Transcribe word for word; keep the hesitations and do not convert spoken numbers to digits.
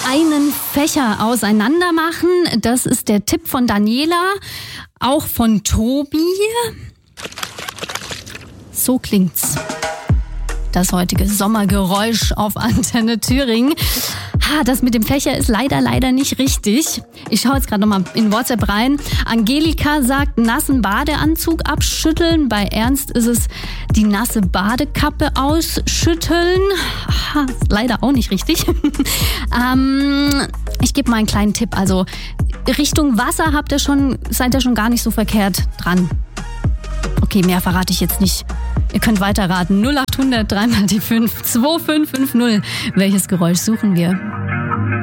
einen Fächer auseinander machen. Das ist der Tipp von Daniela, auch von Tobi. So klingt's. Das heutige Sommergeräusch auf Antenne Thüringen. Ha, das mit dem Fächer ist leider, leider nicht richtig. Ich schaue jetzt gerade nochmal in WhatsApp rein. Angelika sagt, nassen Badeanzug abschütteln. Bei Ernst ist es die nasse Badekappe ausschütteln. Ha, ist leider auch nicht richtig. ähm, ich gebe mal einen kleinen Tipp. Also Richtung Wasser habt ihr schon, seid ihr schon gar nicht so verkehrt dran. Okay, mehr verrate ich jetzt nicht. Ihr könnt weiterraten. null acht hundert drei mal die fünf zwei fünf fünf null. Welches Geräusch suchen wir?